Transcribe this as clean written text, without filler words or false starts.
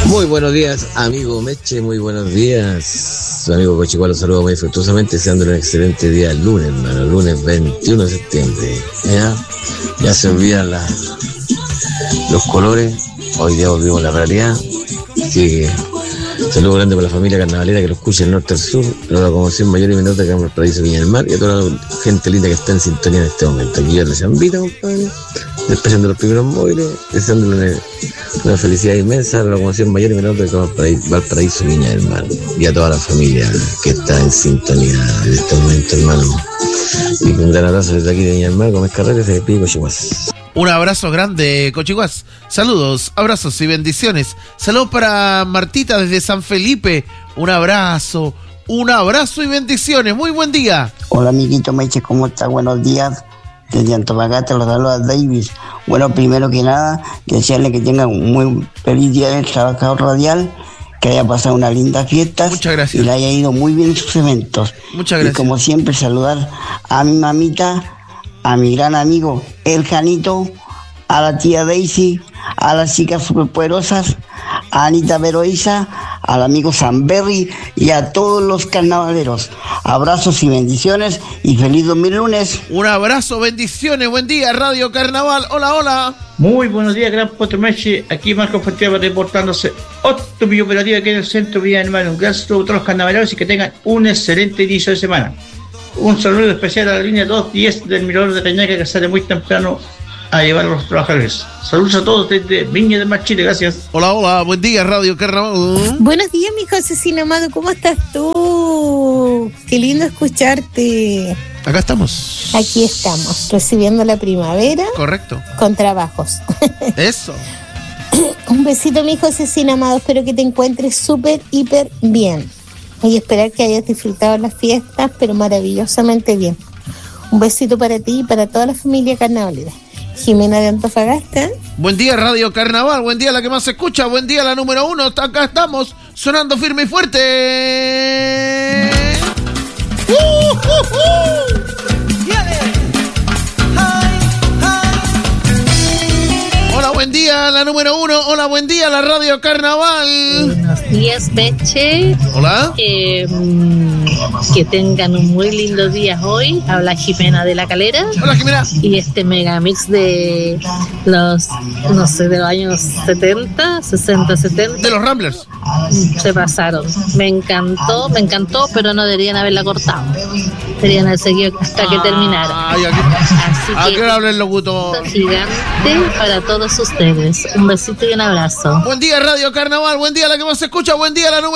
Muy buenos días, amigo Meche, muy buenos días. Su amigo Cochicuá lo saluda muy afectuosamente, deseándole un excelente día el lunes, hermano, lunes 21 de septiembre. Ya se olvidan los colores, hoy día volvimos a la realidad. Así que saludo grande para la familia carnavalera que lo escucha del norte al sur, la locomoción mayor y menor de Cámara Paraíso Viña del Mar y a toda la gente linda que está en sintonía en este momento. Aquí ya les invita, compadre, despachando los primeros móviles, deseándole una felicidad inmensa a la locomoción mayor y menor de Valparaíso Viña del Mar y a toda la familia que está en sintonía en este momento, hermano. Y un gran abrazo desde aquí de Viña del Mar, Gómez Carreras, de Pico Chihuahua. Un abrazo grande, Cochiguás. Saludos, abrazos y bendiciones. Saludos para Martita desde San Felipe. Un abrazo y bendiciones. Muy buen día. Hola, amiguito Meche, ¿cómo está? Buenos días. Desde Antofagasta los saluda Davis. Bueno, primero que nada, desearle que tengan un muy feliz día del trabajador radial, que haya pasado una linda fiesta. Muchas gracias. Y le haya ido muy bien sus eventos. Muchas gracias. Y como siempre, saludar a mi mamita, a mi gran amigo El Janito, a la tía Daisy, a las chicas superpoderosas, a Anita Veroiza, al amigo Samberry y a todos los carnavaleros. Abrazos y bendiciones y feliz 2000 lunes. Un abrazo, bendiciones, buen día, Radio Carnaval. Hola, hola. Muy buenos días, gran Potro Meche. Aquí Marco Fontieva reportándose Optimio Operativa aquí en el centro Villa del Mar. Un gran saludo a todos los carnavaleros y que tengan un excelente inicio de semana. Un saludo especial a la línea 210 del Mirador de Cañaca, que sale muy temprano a llevar a los trabajadores. Saludos a todos desde Viña del Mar, Chile. Gracias. Hola, hola. Buen día, Radio Carnaval. Buenos días, mi Josecino amado. ¿Cómo estás tú? Qué lindo escucharte. Acá estamos. Aquí estamos, recibiendo la primavera. Correcto. Con trabajos. Eso. Un besito, mi Josecino amado. Espero que te encuentres súper, hiper bien. Y esperar que hayas disfrutado las fiestas, pero maravillosamente bien. Un besito para ti y para toda la familia carnavalera. Jimena de Antofagasta. Buen día, Radio Carnaval. Buen día, la que más se escucha. Buen día, la número 1. Acá estamos, sonando firme y fuerte. Hola, buen día, la número 1. Hola, buen día, la Radio Carnaval. Buenos días, Meche. Hola. Que tengan un muy lindo día hoy. Habla Jimena de La Calera. Hola, Jimena. Y este megamix de los, no sé, de los años 70, 60, 70. De los Ramblers. Se pasaron. Me encantó, pero no deberían haberla cortado. Deberían haber seguido hasta que terminara. Ay, Así que habla el locutor. Gigante para todos ustedes. Un besito y un abrazo. Buen día, Radio Carnaval. Buen día, la que más se escucha. Buen día, la número